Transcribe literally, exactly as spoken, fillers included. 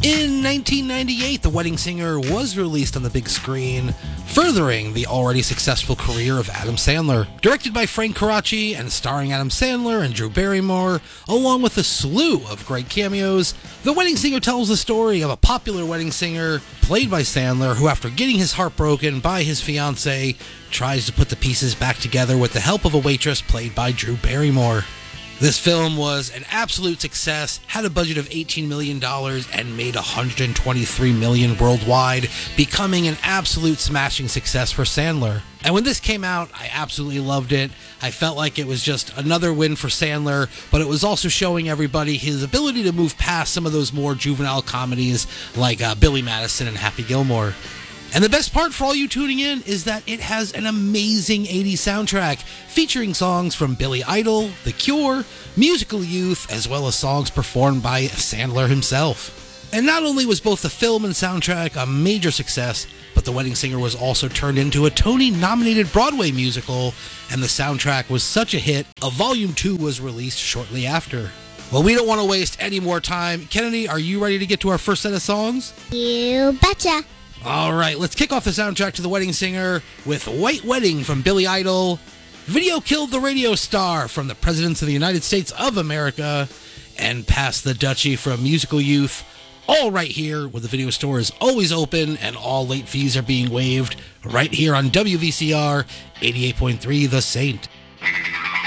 In nineteen ninety-eight, The Wedding Singer was released on the big screen, furthering the already successful career of Adam Sandler. Directed by Frank Coraci and starring Adam Sandler and Drew Barrymore, along with a slew of great cameos, The Wedding Singer tells the story of a popular wedding singer, played by Sandler, who after getting his heart broken by his fiancée, tries to put the pieces back together with the help of a waitress played by Drew Barrymore. This film was an absolute success, had a budget of eighteen million dollars, and made one hundred twenty-three million dollars worldwide, becoming an absolute smashing success for Sandler. And when this came out, I absolutely loved it. I felt like it was just another win for Sandler, but it was also showing everybody his ability to move past some of those more juvenile comedies like uh, Billy Madison and Happy Gilmore. And the best part for all you tuning in is that it has an amazing eighties soundtrack featuring songs from Billy Idol, The Cure, Musical Youth, as well as songs performed by Sandler himself. And not only was both the film and soundtrack a major success, but The Wedding Singer was also turned into a Tony-nominated Broadway musical, and the soundtrack was such a hit, a Volume two was released shortly after. Well, we don't want to waste any more time. Kennedy, are you ready to get to our first set of songs? You betcha. All right, let's kick off the soundtrack to The Wedding Singer with White Wedding from Billy Idol, Video Killed the Radio Star from the Presidents of the United States of America, and Pass the Dutchie from Musical Youth, all right here where the video store is always open and all late fees are being waived, right here on W V C R eighty-eight point three The Saint.